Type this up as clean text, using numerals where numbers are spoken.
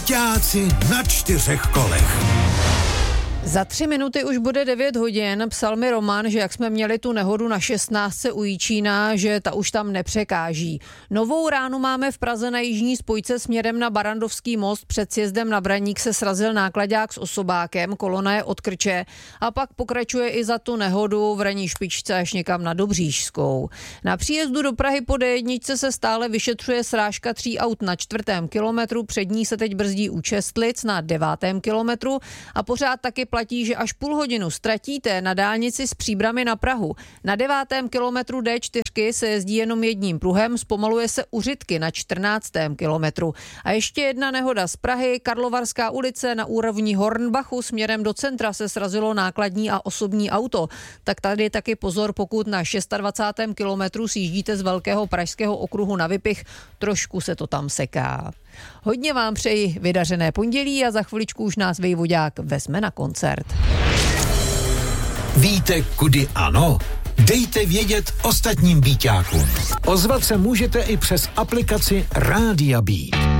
Víťáci na 4 kolech. Za 3 minuty už bude 9 hodin. Psal mi Roman, že jak jsme měli tu nehodu na 16 u Jíčína, že ta už tam nepřekáží. Novou ránu máme v Praze na jižní spojce směrem na Barrandovský most. Před sjezdem na Braník se srazil náklaďák s osobákem, kolona je od Krče a pak pokračuje i za tu nehodu v ranní špičce až někam na Dobřížskou. Na příjezdu do Prahy po D1 se stále vyšetřuje srážka 3 aut na 4. kilometru, před ní se teď brzdí u Čestlic na 9. kilometru a pořád taky platí, že až půl hodinu ztratíte na dálnici z Příbrami na Prahu. Na 9. kilometru D4 se jezdí jenom jedním pruhem, zpomaluje se u Řitky na 14. kilometru. A ještě jedna nehoda z Prahy, Karlovarská ulice na úrovni Hornbachu směrem do centra se srazilo nákladní a osobní auto. Tak tady taky pozor, pokud na 26. kilometru sjíždíte z Velkého pražského okruhu na Vypich, trošku se to tam seká. Hodně vám přeji vydařené pondělí a za chviličku už nás Vejvodák vezme na koncert. Víte, kudy ano? Dejte vědět ostatním víťákům. Ozvat se můžete i přes aplikaci Rádia Beat.